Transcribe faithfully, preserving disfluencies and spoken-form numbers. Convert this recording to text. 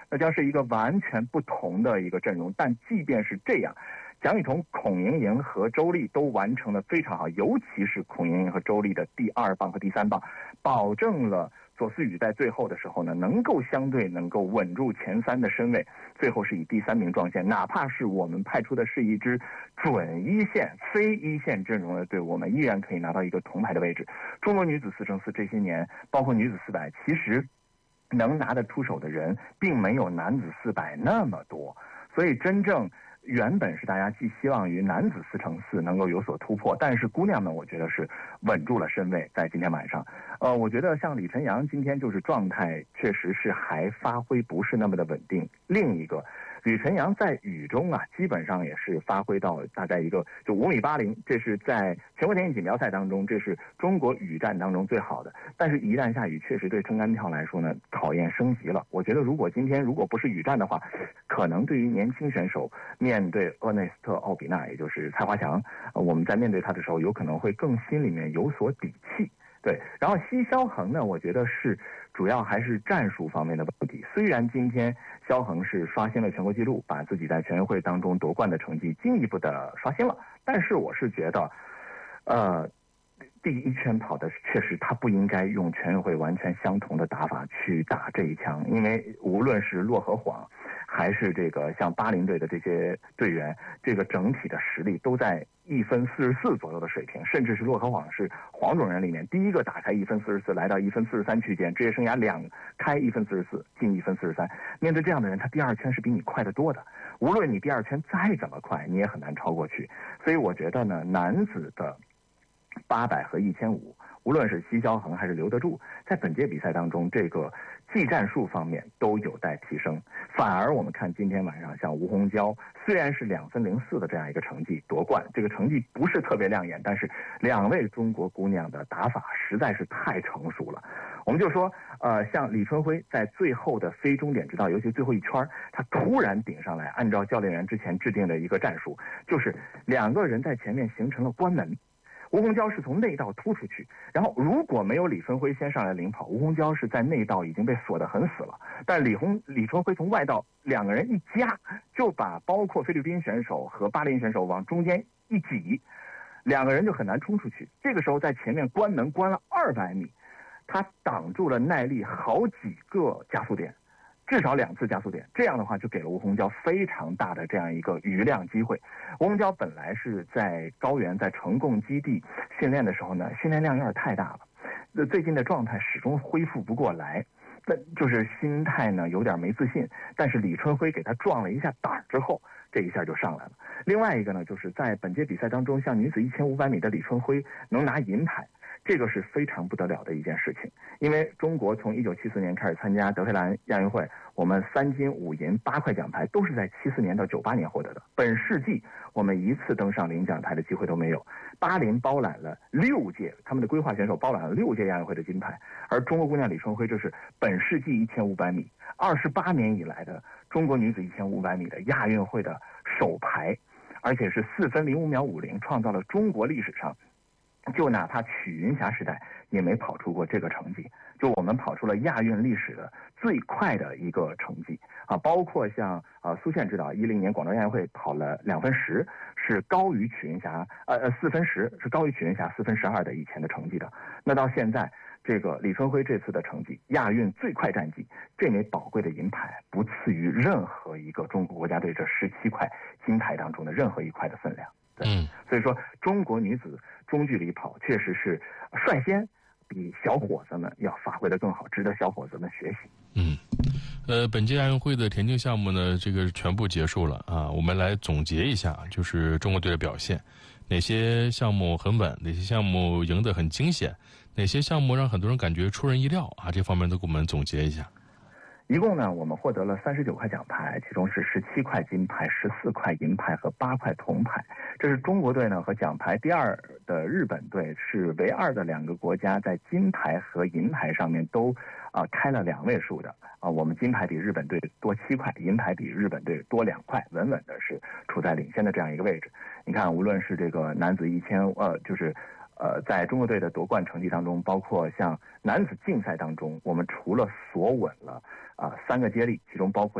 那将是一个完全不同的一个阵容。但即便是这样，蒋雨桐、孔莹莹和周丽都完成的非常好，尤其是孔莹莹和周丽的第二棒和第三棒，保证了左思雨在最后的时候呢，能够相对能够稳住前三的身位，最后是以第三名撞线。哪怕是我们派出的是一支准一线、非一线阵容的队伍，我们依然可以拿到一个铜牌的位置。中国女子四乘四这些年，包括女子四百，其实能拿得出手的人，并没有男子四百那么多，所以真正。原本是大家寄希望于男子四乘四能够有所突破，但是姑娘们我觉得是稳住了身位，在今天晚上。呃，我觉得像李晨阳今天就是状态确实是还发挥不是那么的稳定。另一个吕晨阳在雨中啊，基本上也是发挥到大概一个就五米八零，这是在全国田径锦标赛当中，这是中国雨战当中最好的。但是，一旦下雨，确实对撑杆跳来说呢，考验升级了。我觉得，如果今天如果不是雨战的话，可能对于年轻选手面对厄内斯特·奥比纳，也就是蔡华强，呃，我们在面对他的时候，有可能会更心里面有所底气。对，然后奚肖恒呢，我觉得是主要还是战术方面的问题。虽然今天肖恒是刷新了全国纪录，把自己在全运会当中夺冠的成绩进一步的刷新了，但是我是觉得，呃，第一圈跑的确实他不应该用全运会完全相同的打法去打这一枪，因为无论是洛和晃，还是这个像巴林队的这些队员，这个整体的实力都在一分四十四左右的水平，甚至是洛和晃是黄种人里面第一个打开一分四十四，来到一分四十三区间，职业生涯两开一分四十四，进一分四十三。面对这样的人，他第二圈是比你快得多的。无论你第二圈再怎么快，你也很难超过去。所以我觉得呢，男子的八百和一千五，无论是奚肖恒还是刘德柱，在本届比赛当中，这个技战术方面都有待提升。反而我们看今天晚上，像吴虹娇，虽然是两分零四的这样一个成绩夺冠，这个成绩不是特别亮眼，但是两位中国姑娘的打法实在是太成熟了。我们就说，呃，像李春辉在最后的非终点直道，尤其最后一圈，他突然顶上来，按照教练员之前制定的一个战术，就是两个人在前面形成了关门。吴虹娇是从内道突出去，然后如果没有李春辉先上来领跑，吴虹娇是在内道已经被锁得很死了。但李红李春辉从外道两个人一夹，就把包括菲律宾选手和巴林选手往中间一挤，两个人就很难冲出去。这个时候在前面关门关了二百米，他挡住了耐力好几个加速点。至少两次加速点，这样的话就给了吴虹娇非常大的这样一个余量机会。吴虹娇本来是在高原在成贡基地训练的时候呢，训练量有点太大了，那最近的状态始终恢复不过来，那就是心态呢有点没自信。但是李春辉给他壮了一下胆儿之后，这一下就上来了。另外一个呢，就是在本届比赛当中，像女子一千五百米的李春辉能拿银牌，这个是非常不得了的一件事情。因为中国从一九七四年开始参加德黑兰亚运会，我们三金五银八块奖牌都是在七四年到九八年获得的。本世纪我们一次登上领奖台的机会都没有。巴林包揽了六届，他们的规划选手包揽了六届亚运会的金牌，而中国姑娘李春辉这是本世纪一千五百米二十八年以来的中国女子一千五百米的亚运会的首牌，而且是四分零五秒五零，创造了中国历史上就哪怕曲云霞时代也没跑出过这个成绩，就我们跑出了亚运历史的最快的一个成绩啊！包括像啊苏倩指导一零年广州亚运会跑了两分十，是高于曲云霞呃呃四分十是高于曲云霞四分十二的以前的成绩的。那到现在这个李春辉这次的成绩，亚运最快战绩，这枚宝贵的银牌不次于任何一个中国国家队这十七块金牌当中的任何一块的分量。 嗯， 所以说中国女子中距离跑确实是率先比小伙子们要发挥得更好，值得小伙子们学习。 嗯，呃，本届亚运会的田径项目呢，这个全部结束了啊。我们来总结一下，就是中国队的表现，哪些项目很稳，哪些项目赢得很惊险，哪些项目让很多人感觉出人意料啊，这方面都给我们总结一下。 一共呢，我们获得了三十九块奖牌，其中是十七块金牌、十四块银牌和八块铜牌。这是中国队呢和奖牌第二的日本队是唯二的两个国家在金牌和银牌上面都啊、呃、开了两位数的啊。我们金牌比日本队多七块，银牌比日本队多两块，稳稳的是处在领先的这样一个位置。你看，无论是这个男子一千呃，就是。呃，在中国队的夺冠成绩当中，包括像男子竞赛当中，我们除了锁稳了啊、呃、三个接力，其中包括